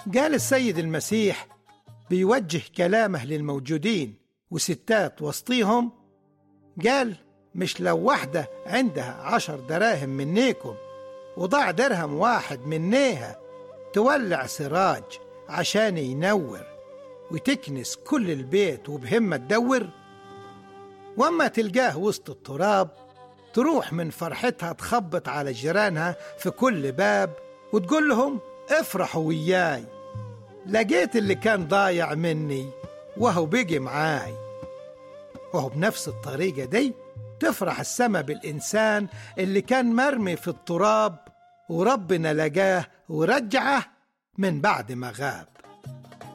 قال السيد المسيح بيوجه كلامه للموجودين وستات وسطيهم، قال مش لو واحدة عندها 10 دراهم منيكم وضع درهم واحد منيها تولع سراج عشان ينور وتكنس كل البيت وبهمة تدور؟ وأما تلقاه وسط التراب تروح من فرحتها تخبط على جيرانها في كل باب وتقول لهم افرحوا وياي، لقيت اللي كان ضايع مني وهو بيجي معاي. وهو بنفس الطريقة دي تفرح السما بالإنسان اللي كان مرمي في التراب وربنا لقاه ورجعه من بعد ما غاب.